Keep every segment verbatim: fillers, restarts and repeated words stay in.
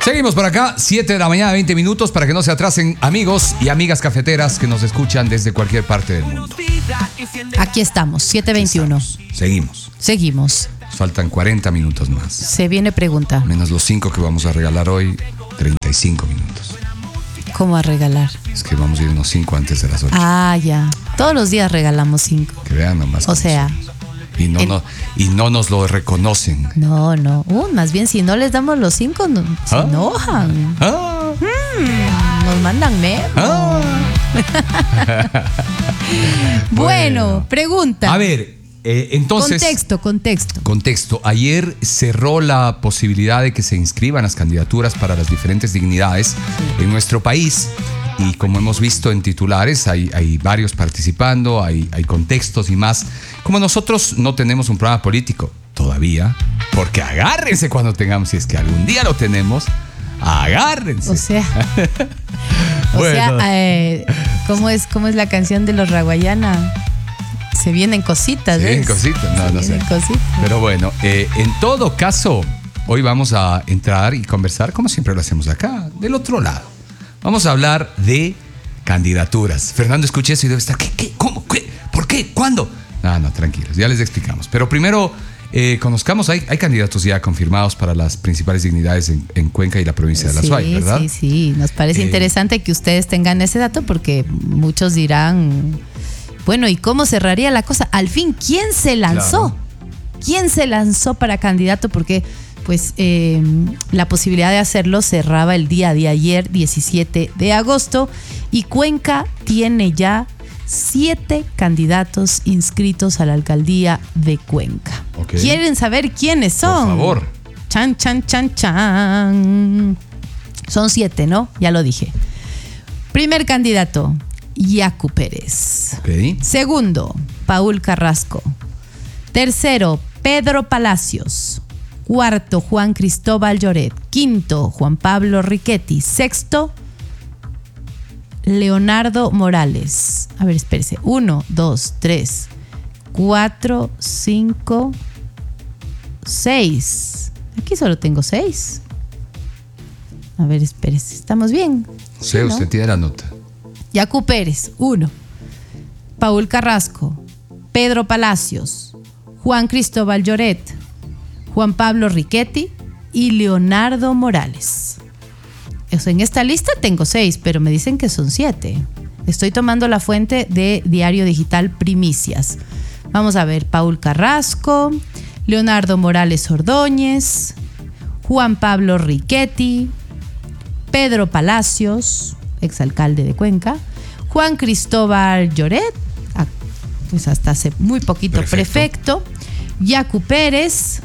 Seguimos por acá, siete de la mañana, veinte minutos, para que no se atrasen amigos y amigas cafeteras que nos escuchan desde cualquier parte del mundo. Aquí estamos, siete veintiuno. Seguimos. Seguimos. Nos faltan cuarenta minutos más. Se viene pregunta. Menos los cinco que vamos a regalar hoy, treinta y cinco minutos. ¿Cómo a regalar? Es que vamos a ir unos cinco antes de las ocho. Ah, ya. Todos los días regalamos cinco. Que vean nomás. O sea... somos. Y no, en... no, y no nos lo reconocen. No, no. Uh, más bien, si no les damos los cinco, no, se ¿Ah? enojan. Ah. Mm, nos mandan memo. Ah. bueno, Bueno. pregunta. A ver, eh, entonces... Contexto, contexto. Contexto. Ayer cerró la posibilidad de que se inscriban las candidaturas para las diferentes dignidades en nuestro país. Y como hemos visto en titulares, hay, hay varios participando, hay, hay contextos y más. Como nosotros no tenemos un programa político todavía, porque agárrense cuando tengamos, si es que algún día lo tenemos, agárrense. O sea, o Bueno. sea eh, ¿cómo es, ¿cómo es la canción de los Raguayana? Se vienen cositas, Se vienen ¿ves? cositas, no, Se no sé. vienen cositas. Pero bueno, eh, en todo caso, hoy vamos a entrar y conversar, como siempre lo hacemos acá, del otro lado. Vamos a hablar de candidaturas. Fernando escucha eso y debe estar, ¿qué? ¿Qué? ¿Cómo? ¿Qué? ¿Por qué? ¿Cuándo? No, no, tranquilos, ya les explicamos. Pero primero, eh, conozcamos, hay, hay candidatos ya confirmados para las principales dignidades en, en Cuenca y la provincia de La Sí, Suay, ¿verdad? Sí, sí, nos parece Eh, interesante que ustedes tengan ese dato porque muchos dirán, bueno, ¿y cómo cerraría la cosa? Al fin, ¿quién se lanzó? Claro. ¿Quién se lanzó para candidato? Porque pues eh, la posibilidad de hacerlo cerraba el día de ayer, diecisiete de agosto, y Cuenca tiene ya siete candidatos inscritos a la alcaldía de Cuenca. Okay. ¿Quieren saber quiénes son? Por favor. Chan, chan, chan, chan. Son siete, ¿no? Ya lo dije. Primer candidato, Yacu Pérez. Ok. Segundo, Paul Carrasco. Tercero, Pedro Palacios. Cuarto, Juan Cristóbal Lloret. Quinto, Juan Pablo Riquetti. Sexto, Leonardo Morales. A ver, espérese. Uno, dos, tres, cuatro, cinco, seis. Aquí solo tengo seis. A ver, espérese. ¿Estamos bien? Sí, ¿no? usted tiene la nota. Yacu Pérez, uno. Paul Carrasco. Pedro Palacios. Juan Cristóbal Lloret. Juan Pablo Riquetti y Leonardo Morales. O sea, en esta lista tengo seis, pero me dicen que son siete. Estoy tomando la fuente de Diario Digital Primicias. Vamos a ver, Paul Carrasco, Leonardo Morales Ordóñez, Juan Pablo Riquetti, Pedro Palacios, exalcalde de Cuenca, Juan Cristóbal Lloret, pues hasta hace muy poquito Perfecto. prefecto, Yacu Pérez.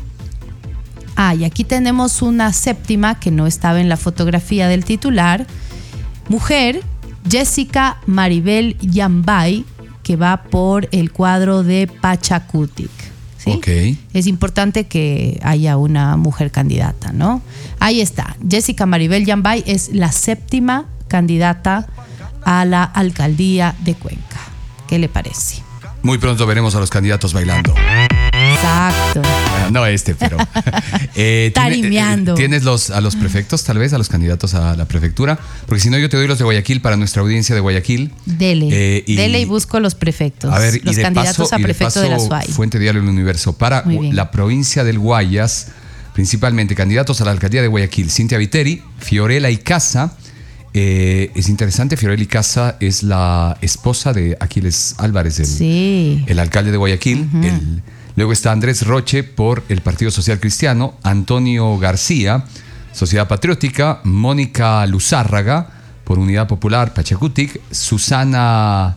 Ah, y aquí tenemos una séptima que no estaba en la fotografía del titular. Mujer, Jessica Maribel Yambay, que va por el cuadro de Pachacutic. ¿Sí? Ok. Es importante que haya una mujer candidata, ¿no? Ahí está. Jessica Maribel Yambay es la séptima candidata a la alcaldía de Cuenca. ¿Qué le parece? Muy pronto veremos a los candidatos bailando. Exacto. Bueno, no este, pero... eh, Tarimeando. tiene- ¿Tienes los, a los prefectos, tal vez, a los candidatos a la prefectura? Porque si no, yo te doy los de Guayaquil para nuestra audiencia de Guayaquil. Dele. Eh, y- Dele y busco los prefectos. A ver, los y de candidatos paso, a y de prefecto paso, de la Suay. Fuente Diario del Universo. Para Muy bien. la provincia del Guayas, principalmente candidatos a la alcaldía de Guayaquil, Cintia Viteri, Fiorella Icaza. Eh, es interesante, Fiorella Icaza es la esposa de Aquiles Álvarez, el, Sí. el alcalde de Guayaquil. El- luego está Andrés Roche por el Partido Social Cristiano, Antonio García, Sociedad Patriótica, Mónica Luzárraga por Unidad Popular, Pachacutic, Susana,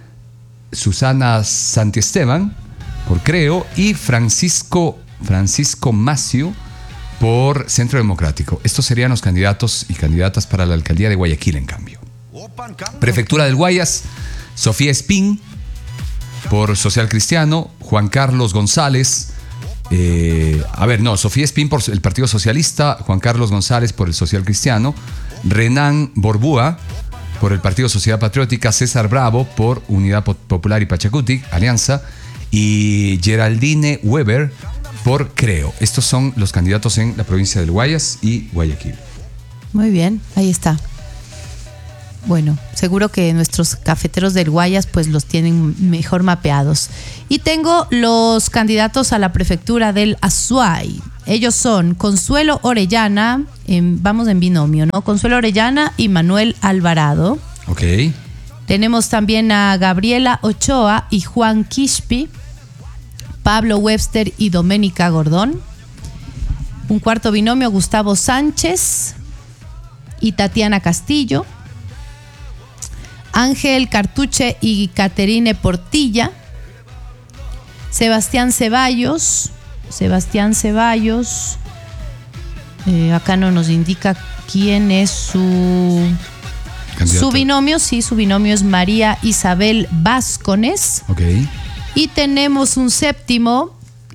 Susana Santiesteban por Creo y Francisco, Francisco Macio por Centro Democrático. Estos serían los candidatos y candidatas para la alcaldía de Guayaquil, en cambio. Prefectura del Guayas, Sofía Espín por Social Cristiano, Juan Carlos González, eh, a ver, no, Sofía Espín por el Partido Socialista, Juan Carlos González por el Social Cristiano, Renan Borbúa por el Partido Sociedad Patriótica, César Bravo por Unidad Popular y Pachacutic, Alianza, y Geraldine Weber por Creo. Estos son los candidatos en la provincia del Guayas y Guayaquil. Muy bien, ahí está. Bueno, seguro que nuestros cafeteros del Guayas pues los tienen mejor mapeados. Y tengo los candidatos a la prefectura del Azuay. Ellos son Consuelo Orellana, en, vamos en binomio, ¿no? Consuelo Orellana y Manuel Alvarado. Ok. Tenemos también a Gabriela Ochoa y Juan Quispe, Pablo Webster y Doménica Gordón. Un cuarto binomio, Gustavo Sánchez y Tatiana Castillo. Ángel Cartuche y Caterine Portilla. Sebastián Ceballos. Sebastián Ceballos. Eh, acá no nos indica quién es su... Candidato. Su binomio, sí, su binomio es María Isabel Vázquez. Ok. Y tenemos un séptimo,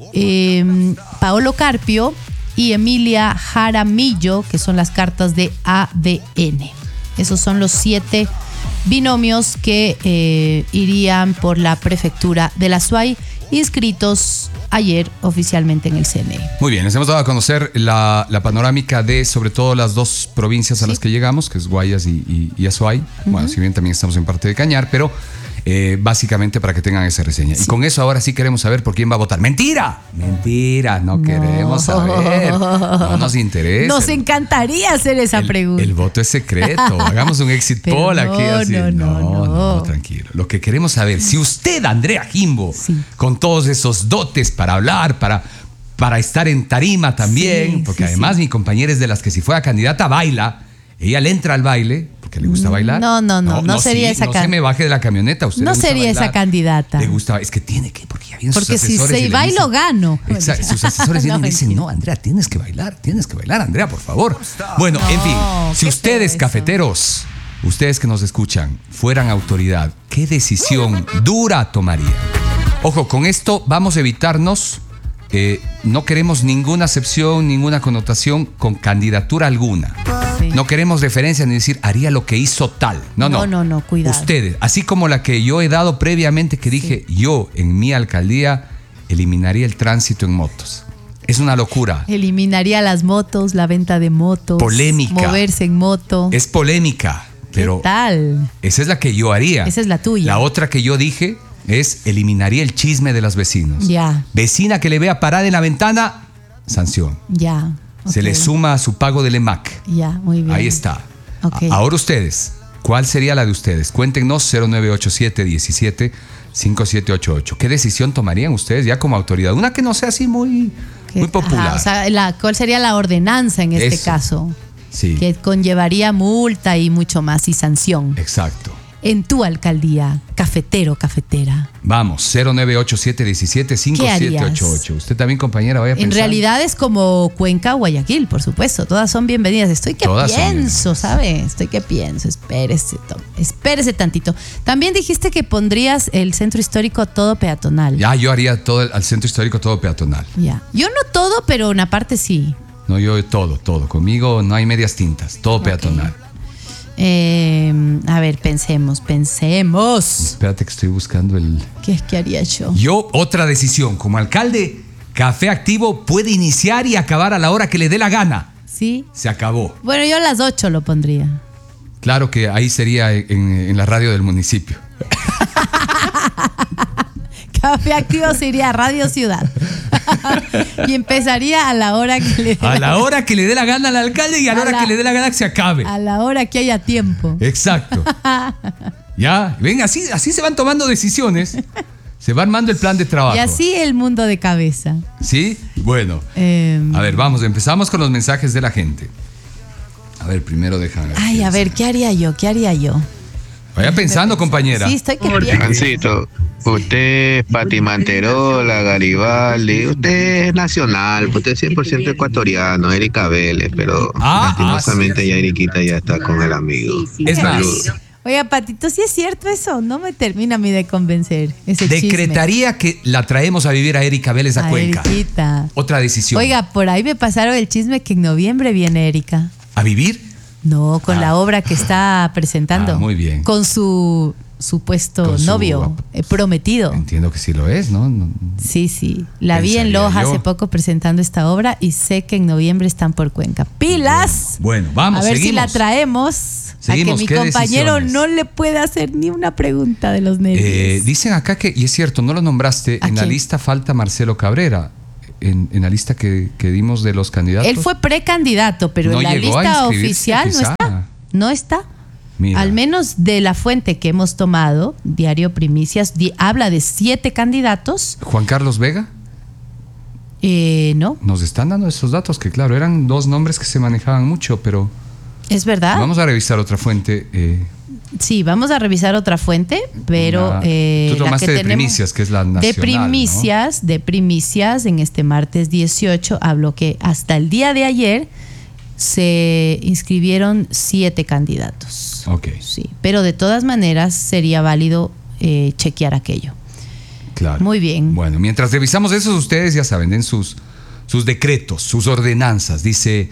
eh, Paolo Carpio y Emilia Jaramillo, que son las cartas de A D N. Esos son los siete binomios que eh, irían por la prefectura de la Azuay, inscritos ayer oficialmente en el C N E. Muy bien, les hemos dado a conocer la, la panorámica de sobre todo las dos provincias a sí. las que llegamos, que es Guayas y, y, y Azuay. Uh-huh. Bueno, si bien también estamos en parte de Cañar, pero eh, básicamente para que tengan esa reseña. Sí. Y con eso ahora sí queremos saber por quién va a votar. ¡Mentira! ¡Mentira! No, no. queremos saber. No nos interesa. Nos encantaría hacer esa el, pregunta. El voto es secreto. Hagamos un exit poll aquí. No, así. No, no, no, no, no, tranquilo. Lo que queremos saber, si usted, Andrea Jimbo, sí. con todos esos dotes para hablar, para, para estar en tarima también, sí, porque sí, además sí. mi compañera es de las que si fuera candidata baila, ella le entra al baile, porque le gusta bailar. No, no, no, no, no sería sí, esa candidata. No se me baje de la camioneta. Usted no le gusta sería bailar, esa candidata. Le gusta, es que tiene que, porque ya vienen sus porque asesores. Porque si se bailo, gano. Exacto, sus asesores vienen no, y dicen, no, Andrea, tienes que bailar, tienes que bailar, Andrea, por favor. Bueno, no, en fin, si ustedes, cafeteros, ustedes que nos escuchan, fueran autoridad, ¿qué decisión dura tomarían? Ojo, con esto vamos a evitarnos, eh, no queremos ninguna acepción, ninguna connotación con candidatura alguna. Sí. No queremos referencia ni decir, haría lo que hizo tal. No, no, no, no, no, cuidado. Ustedes, así como la que yo he dado previamente que dije, sí. yo en mi alcaldía eliminaría el tránsito en motos. Es una locura. Eliminaría las motos, la venta de motos. Polémica. Moverse en moto. Es polémica. Pero ¿qué tal? Esa es la que yo haría. Esa es la tuya. La otra que yo dije es eliminaría el chisme de los vecinos. Ya. Vecina que le vea parada en la ventana, sanción. Ya. Okay. Se le suma a su pago del E M A C. Ya, muy bien. Ahí está. Okay. Ahora ustedes, ¿cuál sería la de ustedes? Cuéntenos cero nueve ocho siete diecisiete cincuenta y siete ochenta y ocho. ¿Qué decisión tomarían ustedes ya como autoridad? Una que no sea así muy, muy popular. Ajá, o sea, la, ¿cuál sería la ordenanza en este Eso. caso? Sí. Que conllevaría multa y mucho más y sanción. Exacto. En tu alcaldía, cafetero, cafetera. Vamos, cero nueve ocho siete diecisiete cincuenta y siete ochenta y ocho. Usted también, compañera, vaya a pensar. En realidad es como Cuenca, Guayaquil, por supuesto. Todas son bienvenidas. Estoy que Todas pienso, ¿sabe? Estoy que pienso. Espérese, Tom. Espérese tantito. También dijiste que pondrías el centro histórico todo peatonal. Ya, yo haría todo el, al centro histórico todo peatonal. Ya. Yo no todo, pero una parte sí. No, yo todo, todo. Conmigo no hay medias tintas, todo okay. peatonal. Eh, a ver, pensemos, pensemos. Espérate que estoy buscando el... ¿Qué es que haría yo? Yo, otra decisión. Como alcalde, Café Activo puede iniciar y acabar a la hora que le dé la gana. Sí. Se acabó. Bueno, yo a las ocho lo pondría. Claro que ahí sería en, en la radio del municipio. Café Activo se iría a Radio Ciudad. Y empezaría a la hora que le dé A la hora que le dé la gana al alcalde y a la hora la, que le dé la gana que se acabe. A la hora que haya tiempo. Exacto. Ya, ven, así, así se van tomando decisiones. Se va armando el plan de trabajo. Y así el mundo de cabeza. ¿Sí? Bueno. Eh, a ver, vamos, empezamos con los mensajes de la gente. A ver, primero déjame ver. Ay, a ver, ¿qué haría yo? ¿Qué haría yo? Vaya pensando, compañera. Sí, estoy que pienso. Usted es Pati Manterola, Garibaldi, usted es nacional, usted es cien por ciento ecuatoriano, Erika Vélez, pero ah, lastimosamente ah, sí. ya Eriquita ya está con el amigo. Sí, sí. Es más. Oiga, Patito, ¿sí es cierto eso? No me termina a mí de convencer ese Decretaría chisme. Que la traemos a vivir a Erika Vélez a, a Cuenca. Eriquita. Otra decisión. Oiga, por ahí me pasaron el chisme que en noviembre viene Erika. ¿A vivir? No, con ah. la obra que está presentando. Ah, muy bien. Con su supuesto Con su- novio, eh, prometido. Entiendo que sí lo es, ¿no? No- Sí, sí. La vi en Pensaría Loja yo. hace poco presentando esta obra y sé que en noviembre están por Cuenca. ¡Pilas! Bueno, vamos, A ver seguimos. si la traemos. Seguimos, a que mi ¿qué compañero decisiones? no le pueda hacer ni una pregunta de los nervios. Eh, dicen acá que, y es cierto, no lo nombraste, ¿A en la quién? lista falta Marcelo Cabrera, en, en la lista que, que dimos de los candidatos. Él fue precandidato, pero No en la llegó a lista inscribirse, oficial no quizá. está. No está. Mira. Al menos de la fuente que hemos tomado, Diario Primicias, di- habla de siete candidatos. Juan Carlos Vega, Eh, no, nos están dando esos datos, que claro, eran dos nombres que se manejaban mucho, pero es verdad. vamos a revisar otra fuente. eh, Sí, vamos a revisar otra fuente, pero una- eh, tú la tomaste que de tenemos- Primicias, que es la nacional, de primicias, de primicias en este martes dieciocho habló que hasta el día de ayer se inscribieron siete candidatos. ¿no? Ok, Sí, pero de todas maneras sería válido eh, chequear aquello. claro. Muy bien. Bueno, mientras revisamos eso, ustedes ya saben, den sus, sus decretos, sus ordenanzas. Dice,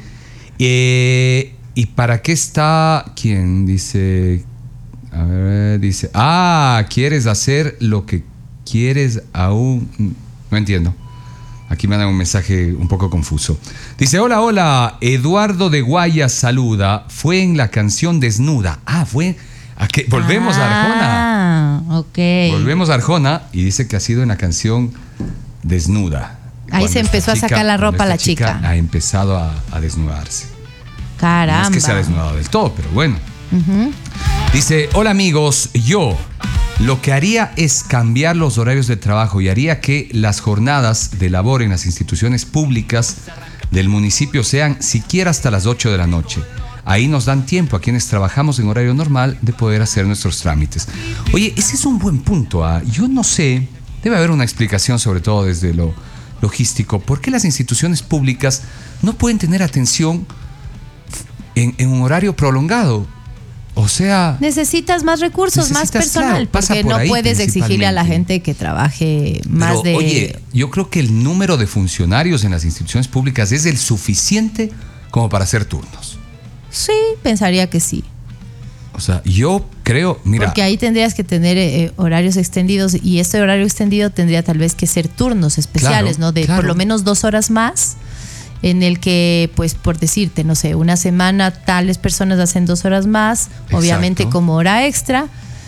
eh, ¿y para qué está? ¿Quién? Dice, a ver, dice, ah, ¿quieres hacer lo que quieres aún? No entiendo. Aquí me dan un mensaje un poco confuso. Dice, hola, hola, Eduardo de Guayas saluda. Fue en la canción Desnuda. Ah, fue... ¿a qué? Volvemos a Arjona. Ah, ok. Volvemos a Arjona y dice que ha sido en la canción Desnuda. Ahí Cuando se esta empezó a sacar la cuando ropa esta la chica. Ha empezado a, a desnudarse. Caramba. No es que se ha desnudado del todo, pero bueno. Ujú. Dice, hola amigos, yo lo que haría es cambiar los horarios de trabajo y haría que las jornadas de labor en las instituciones públicas del municipio sean siquiera hasta las ocho de la noche. Ahí nos dan tiempo a quienes trabajamos en horario normal de poder hacer nuestros trámites. Oye, ese es un buen punto. ¿ah? Yo no sé, debe haber una explicación, sobre todo desde lo logístico, ¿por qué las instituciones públicas no pueden tener atención en, en un horario prolongado? O sea, Necesitas más recursos, más Necesitas, personal, claro, pasa porque por no ahí puedes exigirle a la principalmente. gente que trabaje más pero, de... oye, yo creo que el número de funcionarios en las instituciones públicas es el suficiente como para hacer turnos. Sí, pensaría que sí. O sea, yo creo, mira, Porque ahí tendrías que tener eh, horarios extendidos y este horario extendido tendría tal vez que ser turnos especiales, Claro, ¿no? De claro. por lo menos dos horas más, en el que, pues, por decirte, no sé, una semana tales personas hacen dos horas más, Exacto. obviamente como hora extra.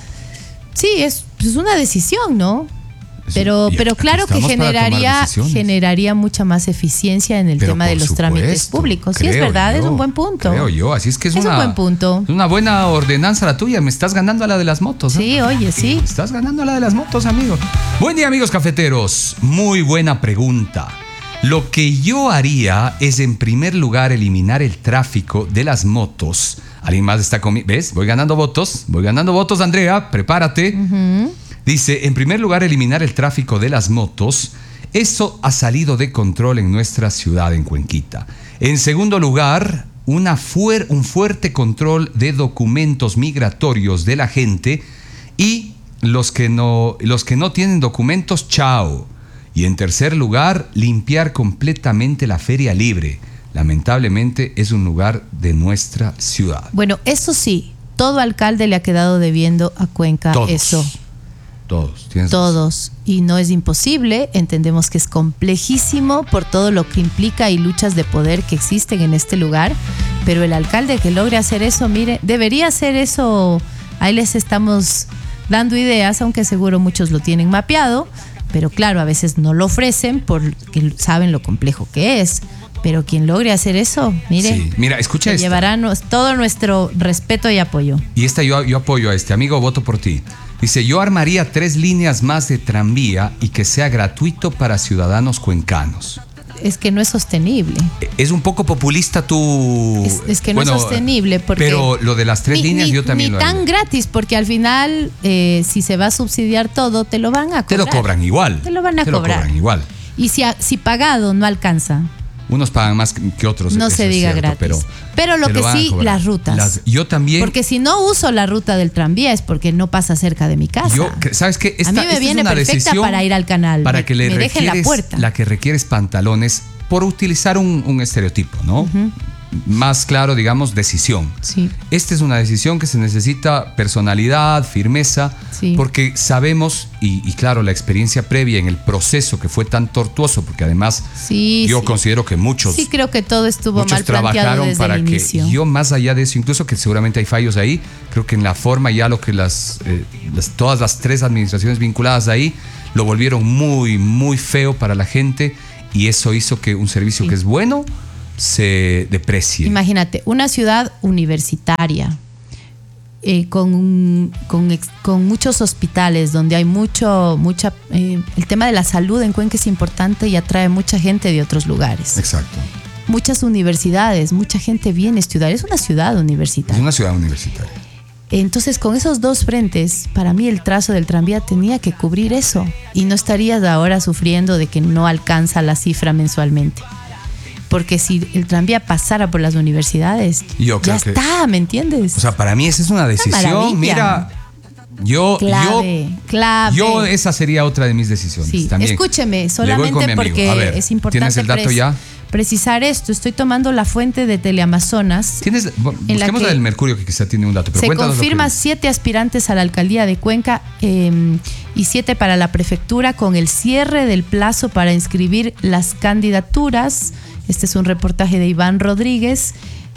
Sí, es, es una decisión, ¿no? es- Pero, y pero aquí claro que estamos para tomar generaría, decisiones. generaría mucha más eficiencia en el Pero tema de por los trámites supuesto, públicos. Sí, es creo verdad, es yo, un buen punto. Creo yo, así es que es, Es un una, buen punto. es una buena ordenanza la tuya. Me estás ganando a la de las motos. ¿no? Sí, oye, sí. Me estás ganando a la de las motos, amigo. Buen día, amigos cafeteros. Muy buena pregunta. Lo que yo haría es, en primer lugar, eliminar el tráfico de las motos. ¿Alguien más está conmigo? ¿Ves? Voy ganando votos. Voy ganando votos, Andrea. Prepárate. Dice, en primer lugar, eliminar el tráfico de las motos. Eso ha salido de control en nuestra ciudad, en Cuenquita. En segundo lugar, una fuer- un fuerte control de documentos migratorios de la gente y los que no, los que no tienen documentos, chao. Y en tercer lugar, limpiar completamente la feria libre. Lamentablemente es un lugar de nuestra ciudad. Bueno, eso sí, todo alcalde le ha quedado debiendo a Cuenca Todos. eso. Todos. tienes razón. Todos. Y no es imposible, entendemos que es complejísimo por todo lo que implica y luchas de poder que existen en este lugar, pero el alcalde que logre hacer eso, mire, debería hacer eso, ahí les estamos dando ideas, aunque seguro muchos lo tienen mapeado, pero claro, a veces no lo ofrecen porque saben lo complejo que es, pero quien logre hacer eso, mire, Sí. Mira, escucha se esta. llevará nos- todo nuestro respeto y apoyo. Y esta yo, yo apoyo a este amigo, voto por ti. Dice, yo armaría tres líneas más de tranvía y que sea gratuito para ciudadanos cuencanos. Es que no es sostenible. Es un poco populista tu... Es, es que no bueno, es sostenible porque pero lo de las tres ni, líneas ni- yo también ni lo tan haría. gratis, porque al final eh, si se va a subsidiar todo te lo van a Te cobrar. lo cobran igual. Te lo van a Te cobrar. lo cobran igual. Y si, a- si pagado no alcanza, Unos pagan más que otros. no eso se es diga cierto, gratis. Pero, Pero lo te que van a sí, cobrar. las rutas. Las- yo también... Porque si no uso la ruta del tranvía es porque no pasa cerca de mi casa. Yo, que- ¿sabes qué? Esta, a mí esta me es viene una perfecta decisión para ir al canal. Para me, que le me dejen la requieres- puerta. La que requieres pantalones, por utilizar un, un estereotipo, ¿no? más claro, digamos, decisión. Sí. Esta es una decisión que se necesita personalidad, firmeza, Sí. porque sabemos, y, y claro, la experiencia previa en el proceso que fue tan tortuoso, porque además Sí, yo sí. considero que muchos, Sí, creo que todo estuvo muchos mal planteado trabajaron desde para el que inicio. yo, más allá de eso, incluso que seguramente hay fallos ahí, creo que en la forma ya lo que las, eh, las todas las tres administraciones vinculadas ahí lo volvieron muy, muy feo para la gente, y eso hizo que un servicio Sí. que es bueno se deprecie. Imagínate, una ciudad universitaria eh, con, con, ex- con muchos hospitales, donde hay mucho, mucha, eh, el tema de la salud en Cuenca es importante y atrae mucha gente de otros lugares. Exacto. Muchas universidades, mucha gente viene a estudiar. Es una ciudad Es universitaria. una ciudad universitaria. Entonces, con esos dos frentes, para mí el trazo del tranvía tenía que cubrir eso. Y no estarías ahora sufriendo de que no alcanza la cifra mensualmente. Porque si el tranvía pasara por las universidades, Yo creo ya que- está, ¿me entiendes? O sea, para mí esa es una decisión. maravilla. Mira, yo, clave, yo, clave. yo esa sería otra de mis decisiones. Sí, También. escúcheme, Le voy solamente con mi amigo. porque A ver, es importante ¿tienes el dato pres- ya? precisar esto. Estoy tomando la fuente de Teleamazonas. ¿Tienes? bu- en la Busquemos la que del Mercurio, que quizá tiene un dato. Pero Se cuéntanos lo que confirma dice. siete aspirantes a la alcaldía de Cuenca eh, y siete para la prefectura, con el cierre del plazo para inscribir las candidaturas. Este es un reportaje de Iván Rodríguez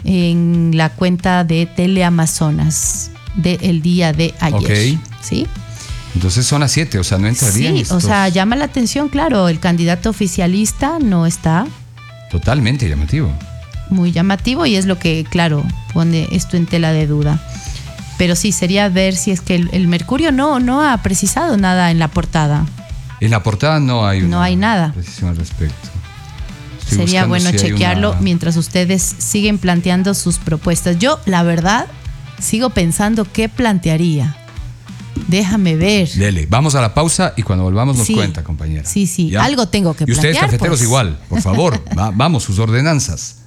en la cuenta de Teleamazonas del día de ayer. Ok. ¿Sí? Entonces son las siete, o sea, no entrarían Sí, estos. o sea, llama la atención, claro, el candidato oficialista no está, Totalmente llamativo. muy llamativo, y es lo que, claro, pone esto en tela de duda. Pero sí, sería ver si es que el, el Mercurio no, no ha precisado nada en la portada. En la portada no hay No una hay nada. precisión al respecto. Estoy Sería buscando bueno si hay chequearlo una- mientras ustedes siguen planteando sus propuestas. Yo, la verdad, sigo pensando qué plantearía. Déjame ver. Dele, vamos a la pausa y cuando volvamos nos Sí. cuenta, compañera. Sí, sí, ¿Ya? algo tengo que Y ustedes, plantear, cafeteros, pues. igual, por favor, va- vamos, sus ordenanzas.